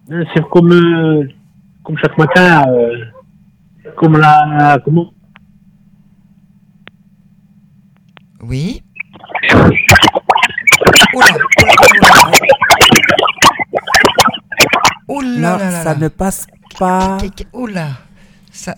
C'est comme chaque matin, comment? Oui. Non, ça ne passe pas. Oula. Ça,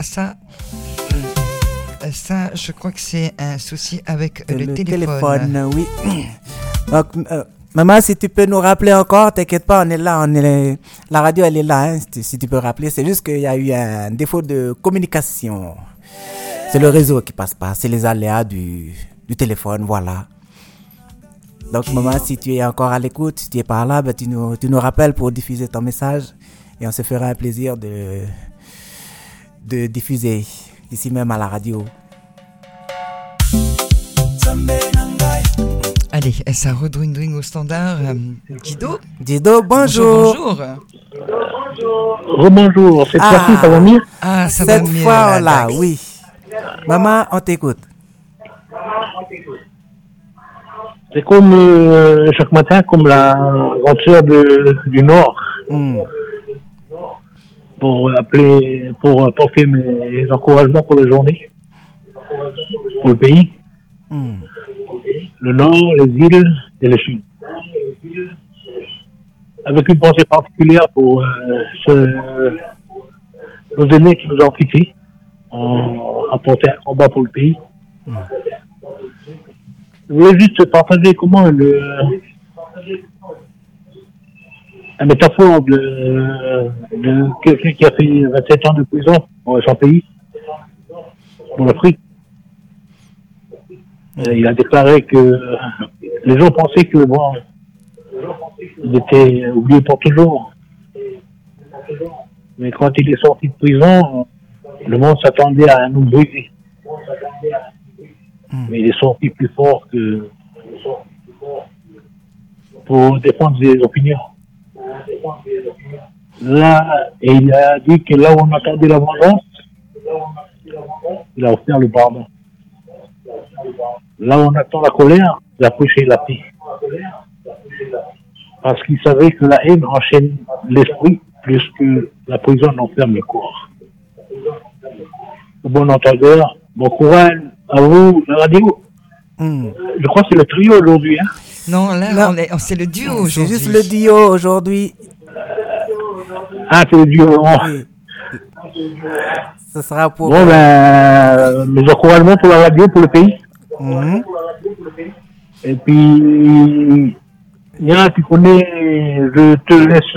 je crois que c'est un souci avec le téléphone. Oui. Donc, maman, si tu peux nous rappeler encore, t'inquiète pas, on est là, la radio elle est là, hein, si tu peux rappeler. C'est juste qu'il y a eu un défaut de communication. C'est le réseau qui passe pas, c'est les aléas du téléphone, voilà. Donc maman, si tu es encore à l'écoute, si tu es par là, tu nous rappelles pour diffuser ton message et on se fera un plaisir de diffuser ici même à la radio. Allez, ça redouine au standard. Dido, bonjour. Rebonjour. Cette fois-ci, ça va mieux? Ah, ça va mieux. Cette fois là, oui. Maman, on t'écoute. C'est comme chaque matin, comme la rentrée du Nord. Pour appeler, pour apporter mes encouragements pour la journée, pour le pays, le Nord, les îles et le Sud. Avec une pensée particulière pour nos aînés qui nous ont quittés, ont apporté un combat pour le pays. Je voulais juste partager comment la métaphore de quelqu'un qui a fait 27 ans de prison pour son pays, pour l'Afrique. Il a déclaré que les gens pensaient que bon, il était oublié pour toujours. Mais quand il est sorti de prison, le monde s'attendait à un homme brisé. Mais il est sorti plus fort que pour défendre ses opinions. Là, et il a dit que là où on attendait la vengeance, il a offert le pardon. Là où on attend la colère, il a prêché la paix. Parce qu'il savait que la haine enchaîne l'esprit plus que la prison n'enferme le corps. Bon entendeur, bon courage à vous, la radio. Je crois que c'est le trio aujourd'hui. Hein? Non, là, c'est le duo aujourd'hui. C'est juste le duo aujourd'hui. Ah, c'est le duo. Oui. Ce sera pour... Bon, mes encouragements pour la radio, pour le pays. Et puis, il y en a qui connaissent, je te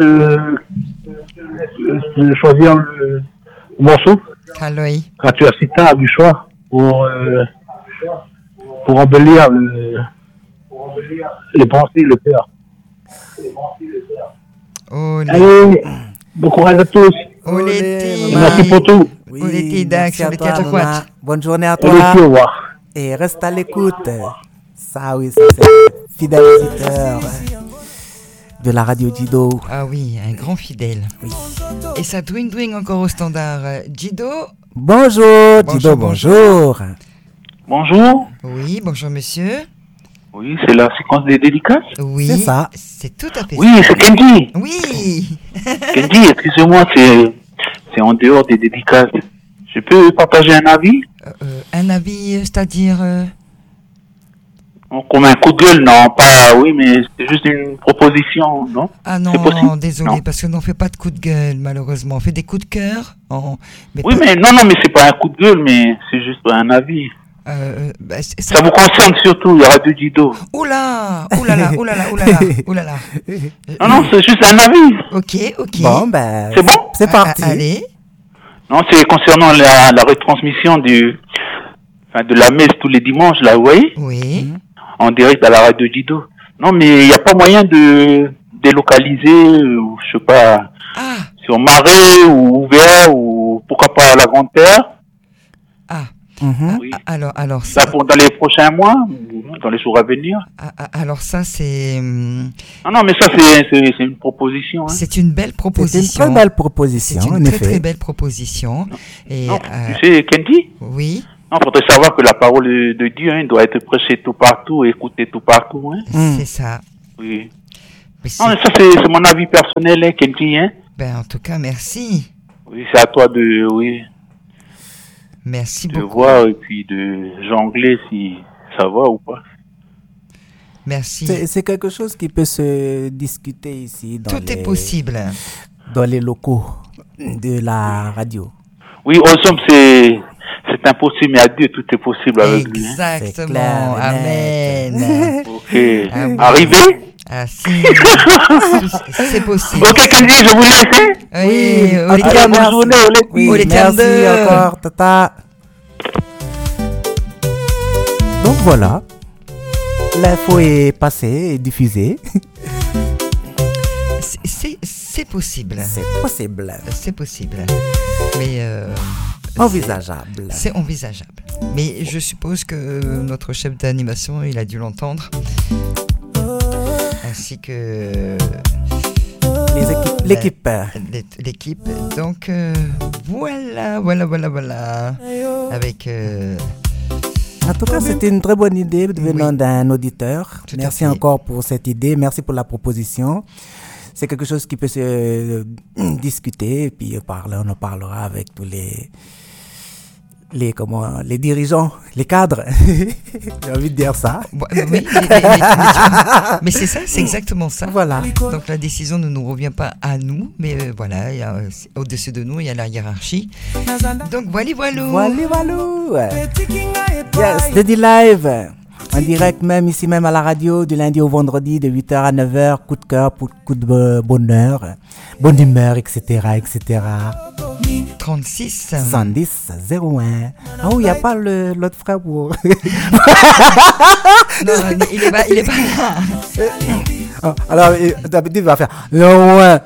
laisse choisir le morceau. Aloï. Quand tu as cité à du choix pour embellir les pensées, le cœur. Allez, bon courage à tous. Merci pour tout. Oui, merci à toi, Maman. Bonne journée à toi. Au revoir. Et reste à l'écoute. Ça, oui, ça, c'est fidèle auditeur de la radio Dido. Ah oui, un grand fidèle. Oui. Et ça dwing encore au standard. Dido. Bonjour, Dido, bonjour. Bonjour. Oui, bonjour monsieur. Oui, c'est la séquence des dédicaces. Oui, c'est ça. C'est tout à fait oui, ça. C'est Kenji. Oui. Kenji, excusez-moi, c'est en dehors des dédicaces. Je peux partager un avis? Un avis, c'est-à-dire comme un coup de gueule, non, pas, oui, mais c'est juste une proposition, non? Ah non, désolé, non. Parce qu'on n'en fait pas de coup de gueule, malheureusement. On fait des coups de cœur. Mais mais c'est pas un coup de gueule, mais c'est juste un avis. Ça vous concerne surtout, la radio Dido. Oula. Non, c'est juste un avis. Ok. Bon, c'est bon? C'est parti. Allez. Non, c'est concernant la retransmission de la messe tous les dimanches, là, vous voyez? Oui. En direct à la radio Dido. Non, mais il n'y a pas moyen de délocaliser, ou je sais pas, sur Marais ou Ouvert, ou pourquoi pas à la Grande Terre. Oui. Alors ça... Là, dans les prochains mois, dans les jours à venir. Alors ça, c'est... Non, mais ça, c'est une proposition. Hein. C'est une belle proposition. C'est une très belle proposition, en effet. C'est une très belle proposition. Et, non, tu sais, Kenji? Oui. Non, il faudrait savoir que la parole de Dieu doit être prêchée tout partout, écoutée tout partout. Hein. C'est ça. Oui. Non, mais ça, c'est mon avis personnel, hein, Kenji. Hein. Ben, en tout cas, merci. Oui, c'est à toi de Merci de beaucoup. voir et puis de jongler si ça va ou pas. Merci. C'est quelque chose qui peut se discuter ici Tout est possible. Dans les locaux de la radio. Oui, en somme, c'est impossible, mais à Dieu, tout est possible avec lui. Exactement. clair, Amen. Ok. Ah oui. Arrivé? Ah si. C'est possible. Ok, Kenji, je vous laisse. Oui, en tout cas, bonne journée, oui, Au les merci 32. encore, tata. Donc voilà, l'info est passée et diffusée. C'est possible. C'est possible. C'est possible. Mais Envisageable. c'est envisageable. Mais je suppose que notre chef d'animation, il a dû l'entendre. Ainsi que L'équipe. l'équipe. Donc voilà. Avec En tout cas, c'était une très bonne idée venant d'un auditeur. Tout à Merci fait. encore pour cette idée. Merci pour la proposition. C'est quelque chose qui peut se discuter et puis on en parlera avec tous les dirigeants, les cadres. J'ai envie de dire ça. oui, mais c'est ça, c'est exactement ça. Voilà. Donc la décision ne nous revient pas à nous, mais voilà, il y a, au-dessus de nous, il y a la hiérarchie. Donc voilà. Yes, Steady Live. En direct même ici même à la radio du lundi au vendredi de 8h à 9h, coup de cœur, coup de bonheur, bonne humeur, etc. 36 110 01. Ah oui, il n'y a pas l'autre frère pour... Non, il est pas là. Oh, alors, d'habitude, il va faire loin.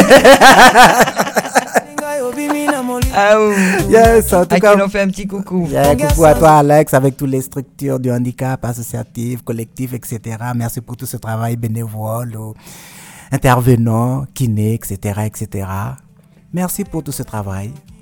Ah oui. Yes, en tout À cas. qui l'on fait un petit coucou. Yeah, coucou à toi, Alex, avec toutes les structures du handicap, associatif, collectif, etc. Merci pour tout ce travail bénévole, intervenant, kiné, etc. Merci pour tout ce travail.